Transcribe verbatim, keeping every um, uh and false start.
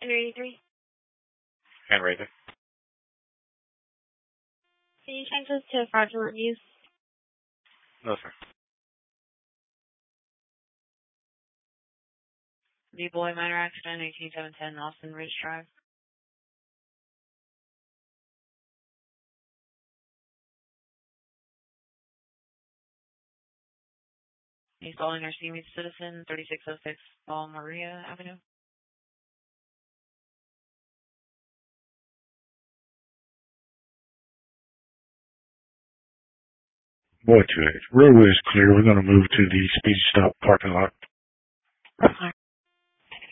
eighty-three. And raise it. Can you change this to fraudulent use? No, sir. D Boy minor accident, eighteen seven ten Austin Ridge Drive. He's calling our senior citizen, thirty-six oh six Paul Maria Avenue. Boy, two eight. Roadway is clear. We're going to move to the speed stop parking lot. Okay.